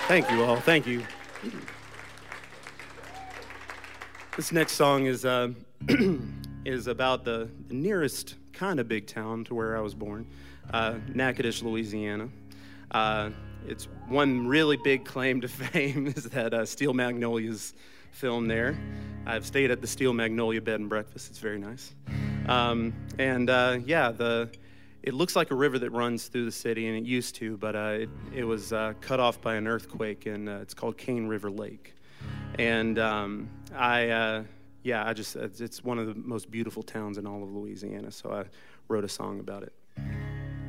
Thank you all. Thank you. This next song is is about the nearest kind of big town to where I was born, Natchitoches, Louisiana. It's one really big claim to fame is that Steel Magnolia's filmed there. I've stayed at the Steel Magnolia Bed and Breakfast. It's very nice. It looks like a river that runs through the city, and it used to, but it was cut off by an earthquake, and it's called Cane River Lake. And it's one of the most beautiful towns in all of Louisiana, so I wrote a song about it.